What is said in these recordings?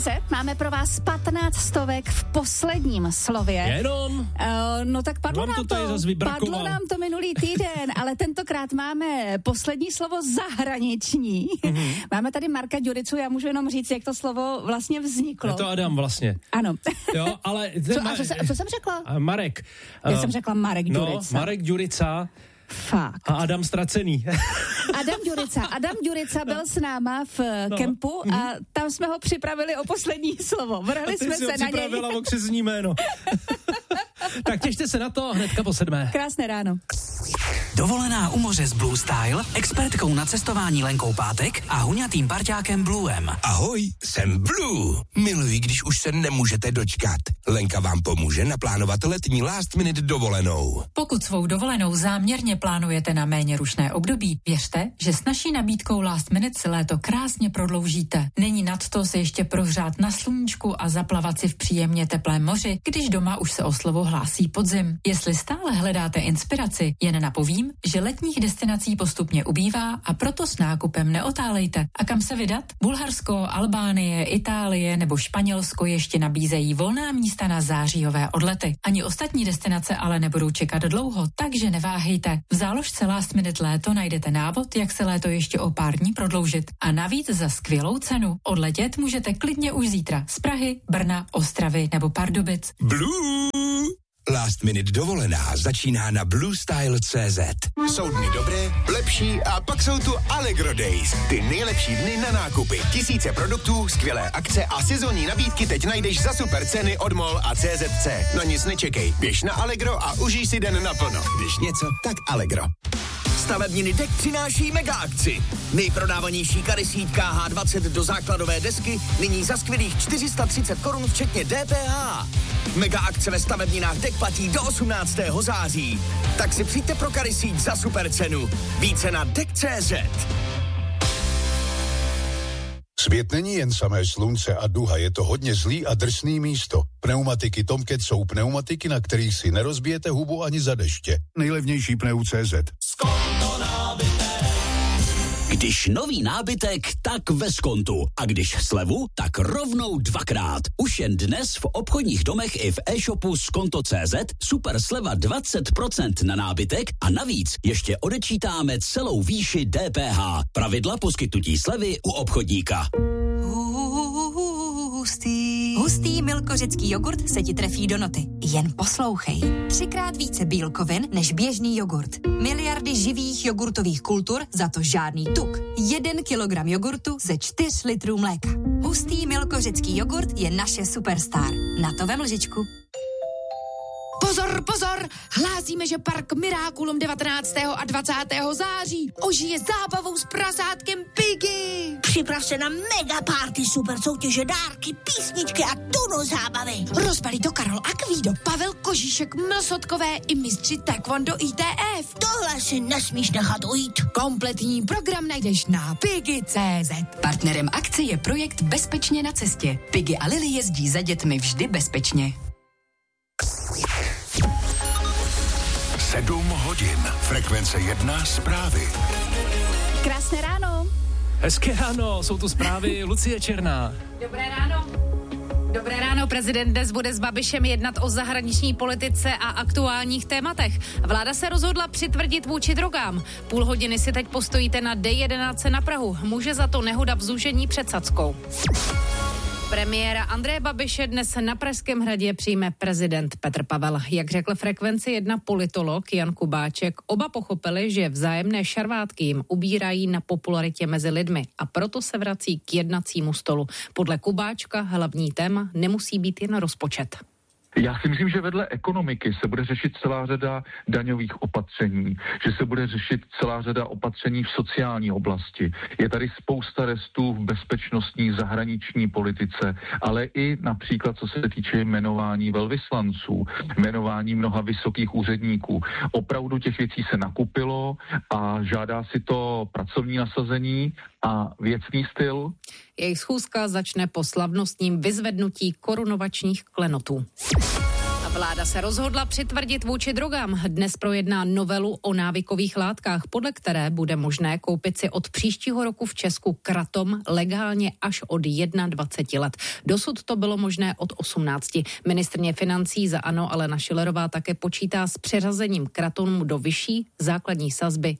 Máme pro vás 15 stovek v posledním slově. Jenom? No tak padlo nám to minulý týden, ale tentokrát máme poslední slovo zahraniční. Máme tady Marka Ďuricu, já můžu jenom říct, jak to slovo vlastně vzniklo. Je to Adam vlastně. Ano. Jo, ale... Co jsem řekla? Marek. Já jsem řekla Marek Ďurica. No, Marek Ďurica. Fakt. A Adam Ztracený. Adam Ďurica byl s náma v kempu a tam jsme ho připravili o poslední slovo. Vrhli jsme se na něj. Ty jsi ho připravila o křestní jméno. Tak těšte se na to hnedka po 7. Krásné ráno. Dovolená u moře s Blue Style, expertkou na cestování Lenkou Pátek a huňatým parťákem Bluem. Ahoj, jsem Blue. Miluji, když už se nemůžete dočkat. Lenka vám pomůže naplánovat letní last minute dovolenou. Pokud svou dovolenou záměrně plánujete na méně rušné období, věřte, že s naší nabídkou last minute si léto krásně prodloužíte. Není nadto se ještě prohřát na sluníčku a zaplavat si v příjemně teplém moři, když doma už se o slovo hlásí podzim. Jestli stále hledáte inspiraci, jen napovím, že letních destinací postupně ubývá a proto s nákupem neotálejte. A kam se vydat? Bulharsko, Albánie, Itálie nebo Španělsko ještě nabízejí volná místa na zářijové odlety. Ani ostatní destinace ale nebudou čekat dlouho, takže neváhejte. V záložce Last Minute léto najdete návod, jak se léto ještě o pár dní prodloužit. A navíc za skvělou cenu. Odletět můžete klidně už zítra z Prahy, Brna, Ostravy nebo Pardubic. Blue! Last minute dovolená začíná na bluestyle.cz. Jsou dny dobré, lepší a pak jsou tu Allegro Days. Ty nejlepší dny na nákupy. Tisíce produktů, skvělé akce a sezónní nabídky teď najdeš za super ceny od MOL a CZC. Na nic nečekej. Běž na Allegro a užij si den naplno. Když něco, tak Allegro. Stavebniny DEK přináší mega akci. Nejprodávanější karysítka H20 do základové desky nyní za skvělých 430 korun včetně DPH. Mega akce ve stavebninách DEK platí do 18. září. Tak si přijďte pro karysíť za super cenu. Více na DEK.cz. Svět není jen samé slunce a duha, je to hodně zlý a drsný místo. Pneumatiky Tomcat jsou pneumatiky, na kterých si nerozbijete hubu ani za deště. Nejlevnější pneu.cz. Když nový nábytek, tak ve Skontu. A když slevu, tak rovnou dvakrát. Už jen dnes v obchodních domech i v e-shopu Skonto.cz super sleva 20% na nábytek a navíc ještě odečítáme celou výši DPH. Pravidla poskytnutí slevy u obchodníka. Hustý milkořecký jogurt se ti trefí do noty. Jen poslouchej. 3x více bílkovin než běžný jogurt. Miliardy živých jogurtových kultur, za to žádný tuk. 1 kilogram jogurtu ze 4 litrů mléka. Hustý milkořecký jogurt je naše superstar. Na to vem lžičku. Pozor, pozor! Hlásíme, že park Miraculum 19. a 20. září ožije zábavou s prasátkem Piggy. Připrav se na mega party, super soutěže, dárky, písničky a tunu zábavy. Rozbalí to Karol Akvído, Pavel Kožíšek, Mlsotkové i mistři Taekwondo ITF. Tohle si nesmíš nechat ujít. Kompletní program najdeš na Piggy.cz. Partnerem akce je projekt Bezpečně na cestě. Piggy a Lily jezdí za dětmi vždy bezpečně. 7 hodin. Frekvence 1 zprávy. Krásné ráno. Hezké ráno, jsou tu zprávy Lucie Černá. Dobré ráno. Dobré ráno, prezident dnes bude s Babišem jednat o zahraniční politice a aktuálních tématech. Vláda se rozhodla přitvrdit vůči drogám. Půl hodiny si teď postojíte na D11 na Prahu. Může za to nehoda v Zúžení před Sackou. Premiéra Andreje Babiše dnes na Pražském hradě přijme prezident Petr Pavel. Jak řekl Frekvenci 1 politolog Jan Kubáček, oba pochopili, že vzájemné šarvátky jim ubírají na popularitě mezi lidmi a proto se vrací k jednacímu stolu. Podle Kubáčka hlavní téma nemusí být jen rozpočet. Já si myslím, že vedle ekonomiky se bude řešit celá řada daňových opatření, že se bude řešit celá řada opatření v sociální oblasti. Je tady spousta restů v bezpečnostní zahraniční politice, ale i například co se týče jmenování velvyslanců, jmenování mnoha vysokých úředníků. Opravdu těch věcí se nakupilo a žádá si to pracovní nasazení a věcný styl. Jejich schůzka začne po slavnostním vyzvednutí korunovačních klenotů. Vláda se rozhodla přitvrdit vůči drogám. Dnes projedná novelu o návykových látkách, podle které bude možné koupit si od příštího roku v Česku kratom legálně až od 21 let. Dosud to bylo možné od 18. Ministryně financí za ANO Alena Schillerová také počítá s přeřazením kratonu do vyšší základní sazby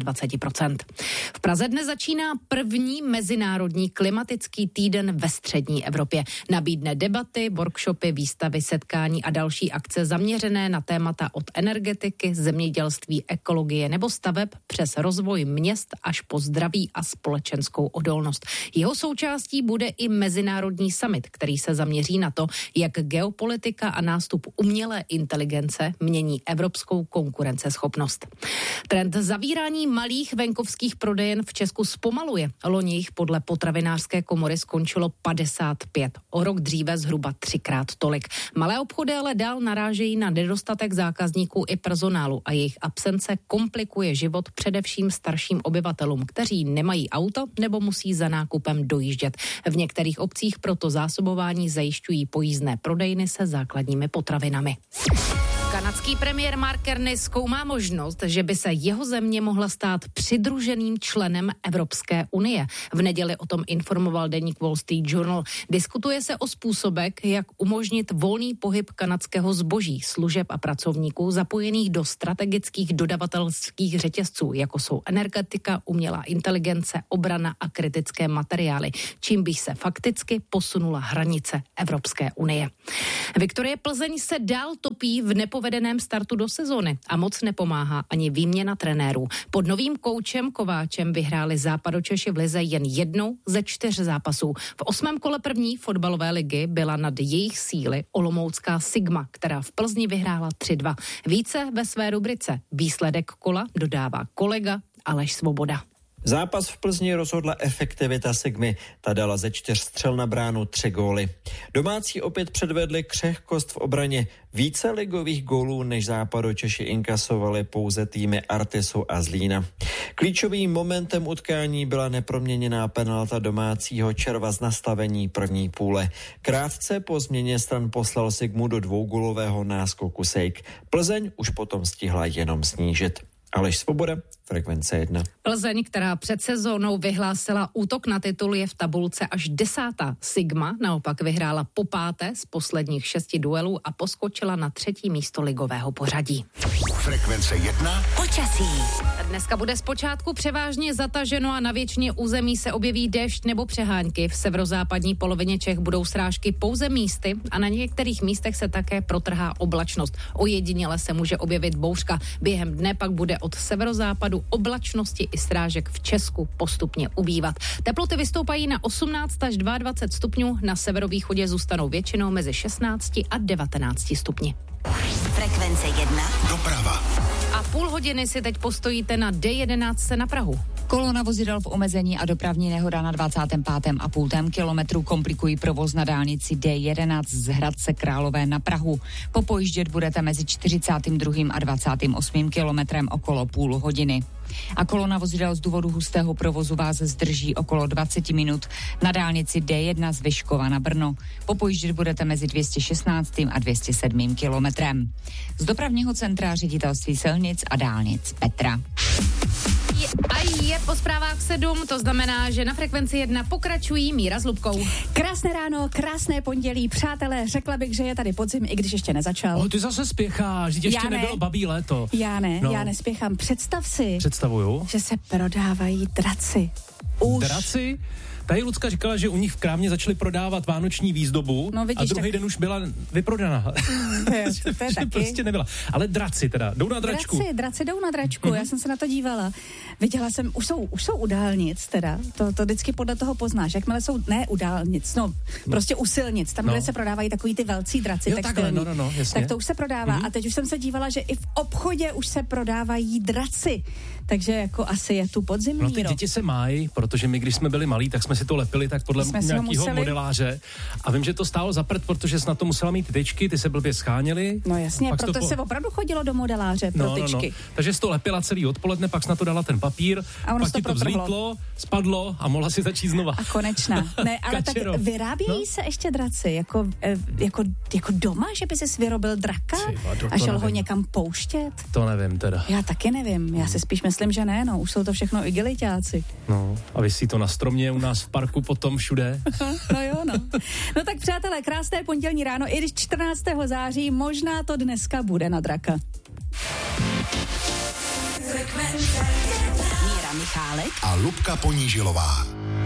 21%. V Praze dnes začíná první mezinárodní klimatický týden ve střední Evropě. Nabídne debaty, workshopy, výstavy, setkání a další akce zaměřené na témata od energetiky, zemědělství, ekologie nebo staveb přes rozvoj měst až po zdraví a společenskou odolnost. Jeho součástí bude i mezinárodní summit, který se zaměří na to, jak geopolitika a nástup umělé inteligence mění evropskou konkurenceschopnost. Trend zavírání malých venkovských prodejen v Česku zpomaluje. Loni jich podle potravinářské komory skončilo 55. O rok dříve zhruba 3krát tolik. Malé obchody ale dál narážejí na nedostatek zákazníků i personálu a jejich absence komplikuje život především starším obyvatelům, kteří nemají auto nebo musí za nákupem dojíždět. V některých obcích proto zásobování zajišťují pojízdné prodejny se základními potravinami. Kanadský premiér Mark Carney zkoumá možnost, že by se jeho země mohla stát přidruženým členem Evropské unie. V neděli o tom informoval deník Wall Street Journal. Diskutuje se o způsobech, jak umožnit volný pohyb kanadského zboží, služeb a pracovníků zapojených do strategických dodavatelských řetězců, jako jsou energetika, umělá inteligence, obrana a kritické materiály, čím by se fakticky posunula hranice Evropské unie. Viktorie Plzeň se dál topí v nepovedeném startu do sezóny a moc nepomáhá ani výměna trenérů. Pod novým koučem Kováčem vyhráli Západočeši v lize jen jednou ze 4 zápasů. V 8. kole první fotbalové ligy byla nad jejich síly olomoucká Sigma, která v Plzni vyhrála 3-2. Více ve své rubrice Výsledek kola dodává kolega Aleš Svoboda. Zápas v Plzni rozhodla efektivita Sigmy. Ta dala ze 4 střel na bránu 3 góly. Domácí opět předvedli křehkost v obraně. Více ligových gólů než Západočeši inkasovali pouze týmy Artisu a Zlína. Klíčovým momentem utkání byla neproměněná penalta domácího Červa z nastavení první půle. Krátce po změně stran poslal Sigmu do 2gólového náskoku Sejk. Plzeň už potom stihla jenom snížit. Aleš Svoboda, Frekvence 1. Plzeň, která před sezónou vyhlásila útok na titul, je v tabulce až 10. Sigma naopak vyhrála po 5. z posledních 6 duelů a poskočila na 3. místo ligového pořadí. Frekvence 1. Počasí. Dneska bude zpočátku převážně zataženo a na většině území se objeví déšť nebo přehánky. V severozápadní polovině Čech budou srážky pouze místy a na některých místech se také protrhá oblačnost. Ojediněle se může objevit bouřka. Během dne pak bude od severozápadu oblačnosti i srážek v Česku postupně ubývat. Teploty vystoupají na 18 až 22 stupňů, na severovýchodě zůstanou většinou mezi 16 a 19 stupni. Frekvence 1. Doprava. A půl hodiny si teď postojíte na D11 na Prahu. Kolona vozidel v omezení a dopravní nehoda na 25,5 kilometru komplikují provoz na dálnici D11 z Hradce Králové na Prahu. Popojíždět budete mezi 42. a 28. kilometrem okolo půl hodiny. A kolona vozidel z důvodu hustého provozu vás zdrží okolo 20 minut na dálnici D1 z Vyškova na Brno. Popojíždět budete mezi 216. a 207. kilometrem. Z dopravního centra Ředitelství silnic a dálnic Petra. Je po zprávách 7, to znamená, že na Frekvenci 1 pokračují Míra s Lubkou. Krásné ráno, krásné pondělí, přátelé, řekla bych, že je tady podzim, i když ještě nezačal. Ty zase spěcháš, ještě nebylo babí léto. Já nespěchám. Představ si, Představuju, že se prodávají draci. Už. Draci? Tady Lucka říkala, že u nich v krámě začali prodávat vánoční výzdobu, a druhý den už byla vyprodaná. To je taky. Prostě nebyla. Ale draci teda, jdou na dračku. Draci jdou na dračku, já jsem se na to dívala. Viděla jsem, už jsou u dálnic teda, to vždycky podle toho poznáš, jakmile jsou, ne u dálnic, prostě u silnic, tam, kde se prodávají takový ty velcí draci textilní. Jasně. Tak to už se prodává a teď už jsem se dívala, že i v obchodě už se prodávají draci. takže jako asi je tu podzimní No ty děti se mají, protože my, když jsme byli malí, tak jsme si to lepili tak podle nějakého modeláře a vím, že to stálo za prd, protože jsi na to musela mít tyčky, ty se blbě scháněly. No jasně, proto se opravdu chodilo do modeláře pro tyčky. Takže jsi to lepila celý odpoledne, pak jsi na to dala ten papír, pak ti to vzlítlo, spadlo a mohla si začít znova. A konečná. Ne, ale tak vyrábějí se ještě draci, jako doma, že by si vyrobil draka a šel ho někam pouštět? To nevím teda. Já taky nevím, já si spíš myslím, že ne, už jsou to všechno igeliťáci. No, a visí to na stromě u nás v parku potom všude. No jo, no. No tak přátelé, krásné pondělní ráno, i když 14. září, možná to dneska bude na draka. Míra Michálek a Lubka Ponížilová.